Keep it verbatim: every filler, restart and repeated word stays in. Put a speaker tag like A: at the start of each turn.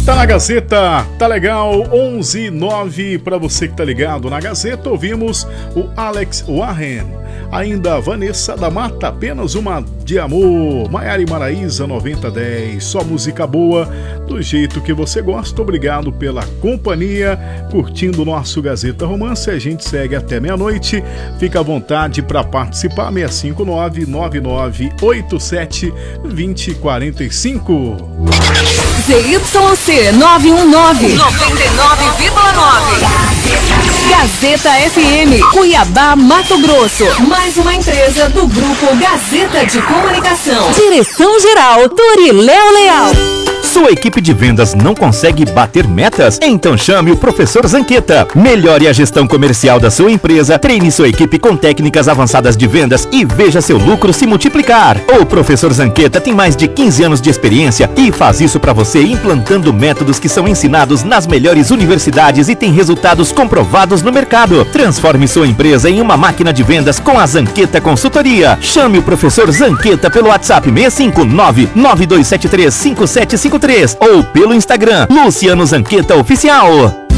A: Tá na Gazeta, tá legal, onze e nove para você que tá ligado na Gazeta. Ouvimos o Alex Warren, ainda a Vanessa da Mata, Apenas Uma de Amor, Maiara e Maraísa noventa dez, só música boa, do jeito que você gosta. Obrigado pela companhia, curtindo o nosso Gazeta Romance. A gente segue até meia-noite, fica à vontade para participar, seis cinco nove, nove nove oito sete, dois zero quatro cinco.
B: Z Y C nove um nove, noventa e nove vírgula nove. Gazeta F M, Cuiabá, Mato Grosso. Mais uma empresa do Grupo Gazeta de Comunicação. Direção-geral, Doriléo Leal.
C: Sua equipe de vendas não consegue bater metas? Então chame o Professor Zanqueta. Melhore a gestão comercial da sua empresa, treine sua equipe com técnicas avançadas de vendas e veja seu lucro se multiplicar. O Professor Zanqueta tem mais de quinze anos de experiência e faz isso para você implantando métodos que são ensinados nas melhores universidades e tem resultados comprovados no mercado. Transforme sua empresa em uma máquina de vendas com a Zanqueta Consultoria. Chame o Professor Zanqueta pelo WhatsApp seis cinco nove, nove dois sete três, cinco sete cinco três ou pelo Instagram Luciano Zanqueta Oficial.